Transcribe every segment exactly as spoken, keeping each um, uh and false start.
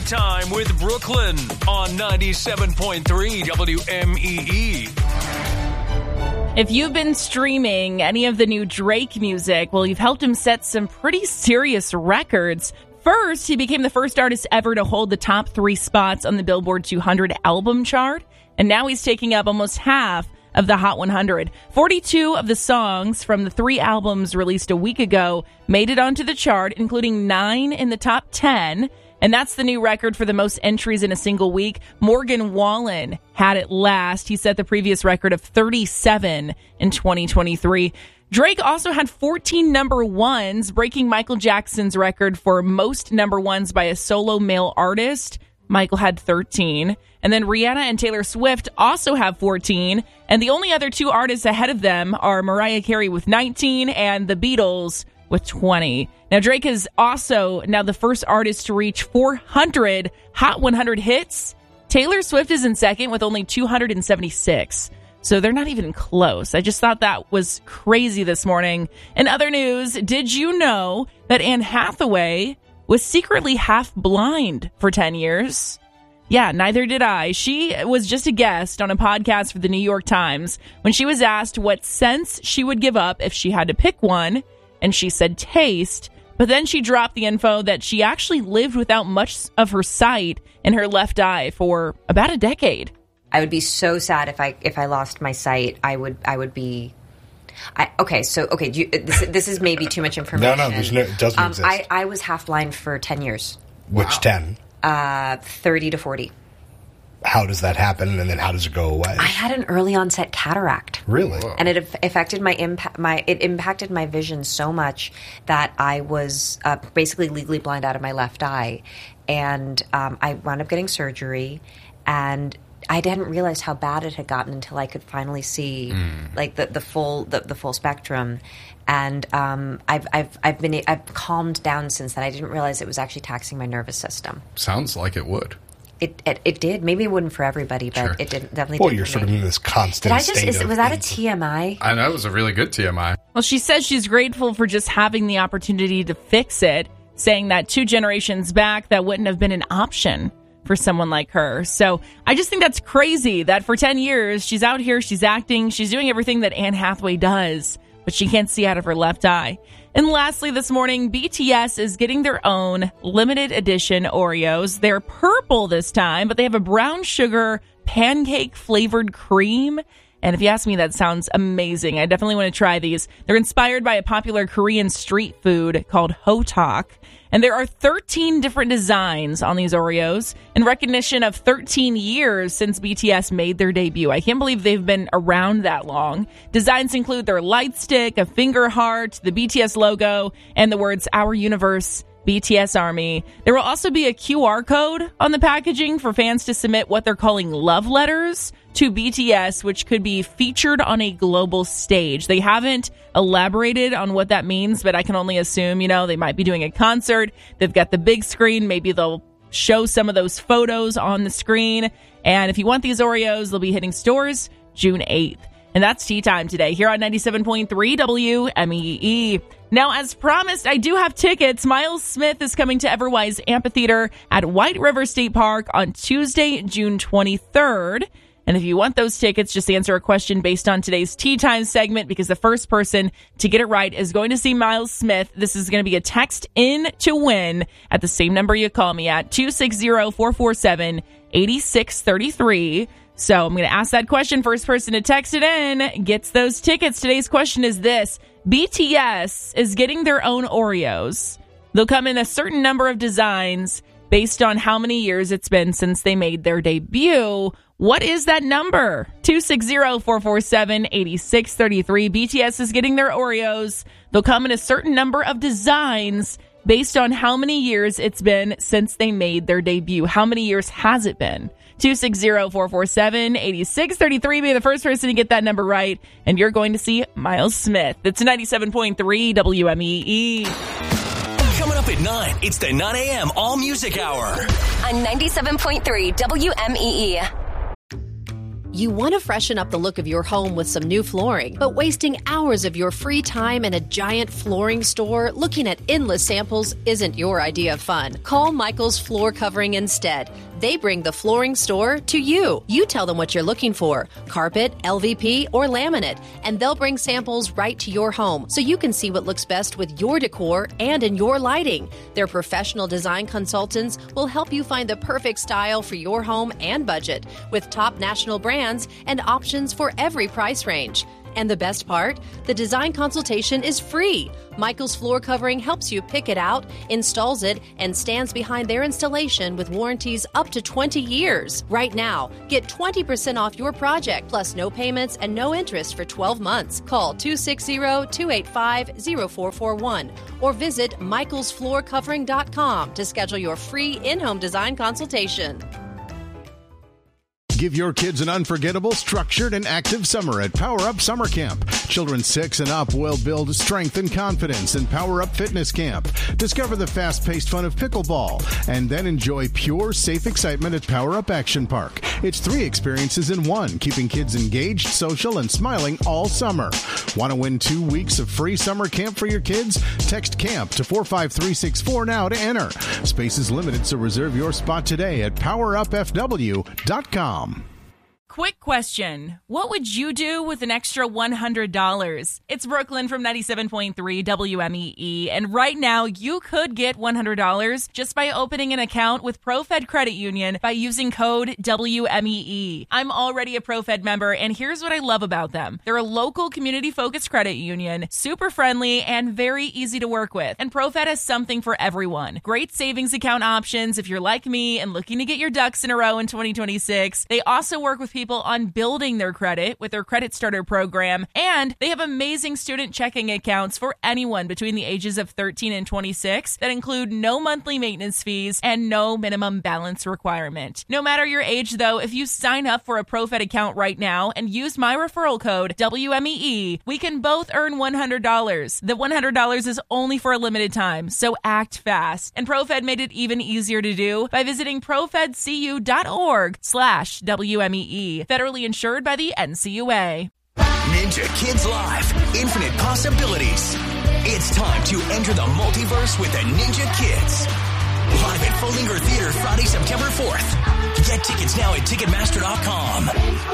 Time with Brooklyn on ninety-seven point three W M E E. If you've been streaming any of the new Drake music, well, you've helped him set some pretty serious records. First, he became the first artist ever to hold the top three spots on the Billboard two hundred album chart, and now he's taking up almost half of the Hot one hundred. forty-two of the songs from the three albums released a week ago made it onto the chart, including nine in the top ten. And that's the new record for the most entries in a single week. Morgan Wallen had it last. He set the previous record of thirty-seven in twenty twenty-three. Drake also had fourteen number ones, breaking Michael Jackson's record for most number ones by a solo male artist. Michael had thirteen. And then Rihanna and Taylor Swift also have fourteen. And the only other two artists ahead of them are Mariah Carey with nineteen and the Beatles with twenty. Now, Drake is also now the first artist to reach four hundred Hot one hundred hits. Taylor Swift is in second with only two hundred seventy-six. So they're not even close. I just thought that was crazy this morning. In other news, did you know that Anne Hathaway was secretly half blind for ten years? Yeah, neither did I. She was just a guest on a podcast for the New York Times when she was asked what sense she would give up if she had to pick one. And she said taste, but then she dropped the info that she actually lived without much of her sight in her left eye for about a decade. I would be so sad if I if I lost my sight. I would I would be. I, okay, so okay, do you, this, this is maybe too much information. No, no, there's no, it doesn't um, exist. I, I was half blind for ten years. Which wow. ten? Uh, thirty to forty. How does that happen, and then how does it go away? I had an early onset cataract. Really? And it af- affected my impact. My it impacted my vision so much that I was uh, basically legally blind out of my left eye, and um, I wound up getting surgery, and I didn't realize how bad it had gotten until I could finally see mm. like the, the full the, the full spectrum. And um, I've I've I've been I've calmed down since then. I didn't realize it was actually taxing my nervous system. Sounds like it would. It, it it did. Maybe it wouldn't for everybody, but Sure. it did, definitely Well, did you're for sort me. of in this constant Did I just, state is, of was that a ins- T M I? I know it was a really good T M I. Well, she says she's grateful for just having the opportunity to fix it, saying that two generations back, that wouldn't have been an option for someone like her. So I just think that's crazy that for ten years, she's out here, she's acting, she's doing everything that Anne Hathaway does, but she can't see out of her left eye. And lastly, this morning, B T S is getting their own limited edition Oreos. They're purple this time, but they have a brown sugar pancake flavored cream. And if you ask me, that sounds amazing. I definitely want to try these. They're inspired by a popular Korean street food called Hotak. And there are thirteen different designs on these Oreos in recognition of thirteen years since B T S made their debut. I can't believe they've been around that long. Designs include their light stick, a finger heart, the B T S logo, and the words Our Universe, B T S Army. There will also be a Q R code on the packaging for fans to submit what they're calling love letters to B T S, which could be featured on a global stage. They haven't elaborated on what that means, but I can only assume, you know, they might be doing a concert. They've got the big screen. Maybe they'll show some of those photos on the screen. And if you want these Oreos, they'll be hitting stores June eighth. And that's Tea Time today here on ninety-seven point three W M E E. Now, as promised, I do have tickets. Miles Smith is coming to Everwise Amphitheater at White River State Park on Tuesday, June twenty-third. And if you want those tickets, just answer a question based on today's Tea Time segment, because the first person to get it right is going to see Miles Smith. This is going to be a text in to win at the same number you call me at, two six zero, four four seven, eight six three three. So I'm going to ask that question. First person to text it in gets those tickets. Today's question is this. B T S is getting their own Oreos. They'll come in a certain number of designs based on how many years it's been since they made their debut. What is that number? two six zero, four four seven, eight six three three. B T S is getting their Oreos. They'll come in a certain number of designs based on how many years it's been since they made their debut. How many years has it been? two six zero, four four seven, eight six three three. Be the first person to get that number right, and you're going to see Miles Smith. It's ninety-seven point three W M E E. Coming up at nine, it's the nine a.m. All Music Hour. On ninety-seven point three W M E E. You want to freshen up the look of your home with some new flooring, but wasting hours of your free time in a giant flooring store looking at endless samples isn't your idea of fun. Call Michael's Floor Covering instead. They bring the flooring store to you. You tell them what you're looking for, carpet, L V P, or laminate, and they'll bring samples right to your home so you can see what looks best with your decor and in your lighting. Their professional design consultants will help you find the perfect style for your home and budget with top national brands and options for every price range. And the best part? The design consultation is free. Michael's Floor Covering helps you pick it out, installs it, and stands behind their installation with warranties up to twenty years. Right now, get twenty percent off your project, plus no payments and no interest for twelve months. Call two six zero, two eight five, zero four four one or visit michaels floor covering dot com to schedule your free in-home design consultation. Give your kids an unforgettable, structured, and active summer at Power Up Summer Camp. Children six and up will build strength and confidence in Power Up Fitness Camp. Discover the fast-paced fun of pickleball, and then enjoy pure, safe excitement at Power Up Action Park. It's three experiences in one, keeping kids engaged, social, and smiling all summer. Want to win two weeks of free summer camp for your kids? Text CAMP to four five three six four now to enter. Space is limited, so reserve your spot today at power up f w dot com. Quick question. What would you do with an extra one hundred dollars? It's Brooklyn from ninety-seven point three W M E E, and right now you could get one hundred dollars just by opening an account with ProFed Credit Union by using code W M E E. I'm already a ProFed member, and here's what I love about them. They're a local community-focused credit union, super friendly, and very easy to work with. And ProFed has something for everyone. Great savings account options if you're like me and looking to get your ducks in a row in twenty twenty-six. They also work with people on building their credit with their Credit Starter program, and they have amazing student checking accounts for anyone between the ages of thirteen and twenty-six that include no monthly maintenance fees and no minimum balance requirement. No matter your age, though, if you sign up for a ProFed account right now and use my referral code W M E E, we can both earn one hundred dollars. The one hundred dollars is only for a limited time, so act fast. And ProFed made it even easier to do by visiting profedcu.org slash WMEE. Federally insured by the N C U A. Ninja Kids Live, infinite possibilities. It's time to enter the multiverse with the Ninja Kids. Live at Follinger Theater Friday, September fourth. Get tickets now at ticketmaster dot com.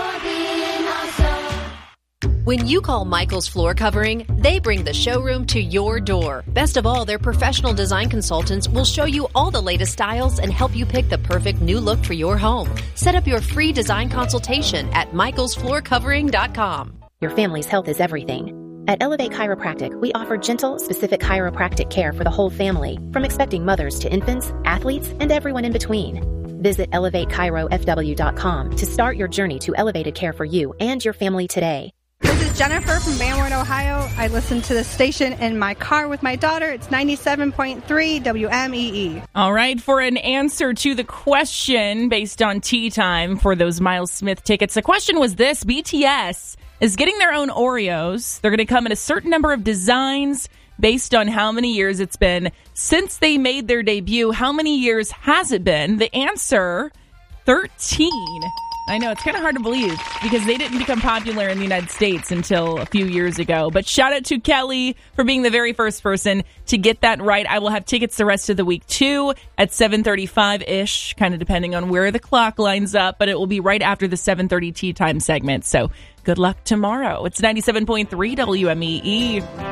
When you call Michael's Floor Covering, they bring the showroom to your door. Best of all, their professional design consultants will show you all the latest styles and help you pick the perfect new look for your home. Set up your free design consultation at michaels floor covering dot com. Your family's health is everything. At Elevate Chiropractic, we offer gentle, specific chiropractic care for the whole family, from expecting mothers to infants, athletes, and everyone in between. Visit elevate chiro f w dot com to start your journey to elevated care for you and your family today. This is Jennifer from Van Wert, Ohio. I listen to the station in my car with my daughter. It's ninety-seven point three W M E E. All right, for an answer to the question based on tea time for those Miles Smith tickets, the question was this: B T S is getting their own Oreos. They're going to come in a certain number of designs based on how many years it's been since they made their debut. How many years has it been? The answer, thirteen. I know, it's kind of hard to believe because they didn't become popular in the United States until a few years ago. But shout out to Kelly for being the very first person to get that right. I will have tickets the rest of the week, too, at seven thirty-five-ish, kind of depending on where the clock lines up. But it will be right after the seven thirty tea time segment. So good luck tomorrow. It's ninety-seven point three W M E E.